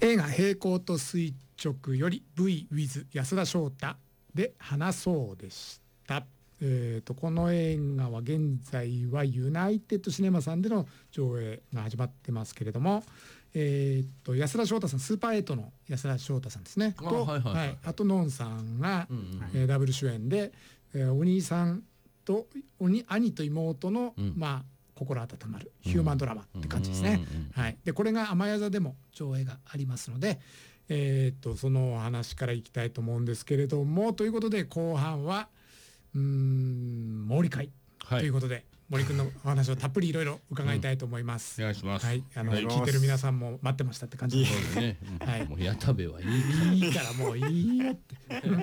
映画平行と垂直より V with 安田翔太で話そうでした。この映画は現在はユナイテッドシネマさんでの上映が始まってますけれども、安田翔太さん、スーパーエイトの安田翔太さんですねと、あとノンさんが、ダブル主演で、お兄さんと兄と妹の、心温まるヒューマンドラマって感じですね。でこれが甘や座でも上映がありますので、そのお話からいきたいと思うんですけれども、ということで後半は毛利会ということで、森くんのお話をたっぷりいろいろ伺いたいと思います。 お願いします。 聞いてる皆さんも待ってましたって感じです。 そうですね。もう矢田部はいいからもういいよって。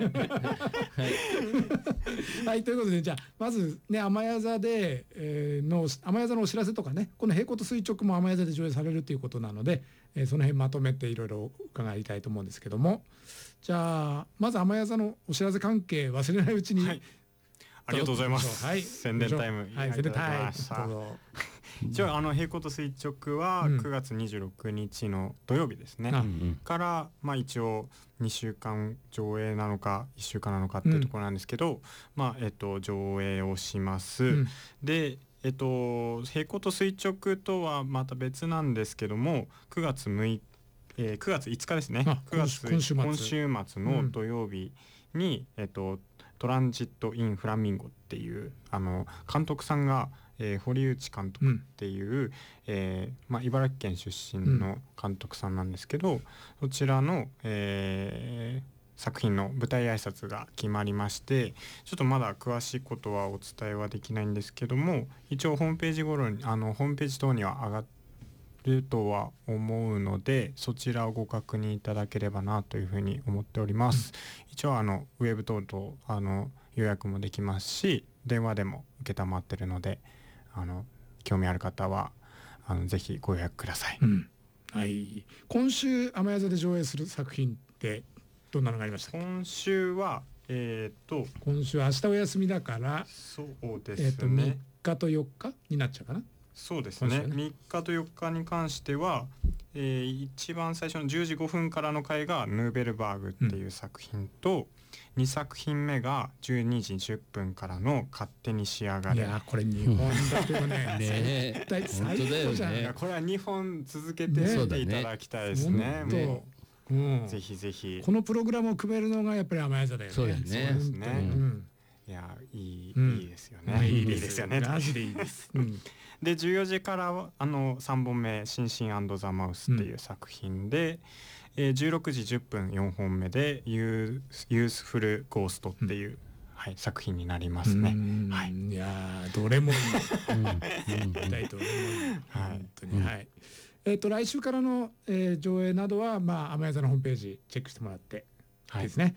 はい、ということで、じゃあまずね、甘や座で甘や座のお知らせとかね、この平行と垂直も甘や座で上映されるということなので、その辺まとめていろいろ伺いたいと思うんですけども、じゃあまず甘や座のお知らせ関係忘れないうちに、 ありがとうございます。宣伝タイム。 宣伝タイム。 一応平行と垂直は9月26日の土曜日ですね。から一応2週間上映なのか1週間なのかっていうところなんですけど、上映をします。で平行と垂直とはまた別なんですけども、9月5日ですね。今週末の土曜日にトランジット・イン・フラミンゴっていう監督さんが、堀内監督っていう、茨城県出身の監督さんなんですけど、そちらの、作品の舞台挨拶が決まりまして、ちょっとまだ詳しいことはお伝えはできないんですけども、一応ホームページホームページ等には上がるとは思うので、そちらをご確認いただければなというふうに思っております。一応ウェブ等々予約もできますし、電話でも承ってるので、興味ある方はぜひご予約ください。 今週甘や座で上映する作品ってどんなのがありましたか？ 今週は今週は明日お休みだから、 そうですね、 3日と4日になっちゃうかな。 そうですね。3日と4日に関しては、一番最初の10時5分からの回がヌーベルバーグっていう作品と、2作品目が12時10分からの勝手に仕上がれ。 いやこれ2本だけどね絶対最高じゃん。 これは2本続けて見ていただきたいですね。ぜひぜひ。 このプログラムを組めるのがやっぱり甘や座だよね。 そうですね。 いやいいですよね。いいですよね。 マジでいいです。 で14時からは3本目「シンシン&ザ・マウス」っていう作品で、16時10分4本目でユースフル・ゴーストっていう、作品になりますね。 いやどれもいい。大統領本当に。来週からの、上映などは甘や座のホームページチェックしてもらってですね。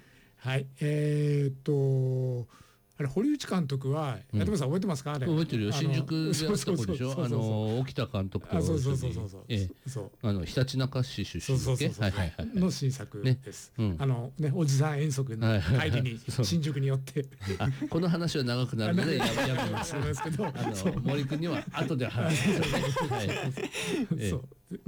あれ堀内監督はやってます、覚えてますか？あれ覚えてるよ。新宿でやった子でしょ。沖田監督とそうひたちなか市出身の新作です。おじさん遠足の帰りに新宿に寄ってこの話は長くなるのでやめますけど、森君には後で話す。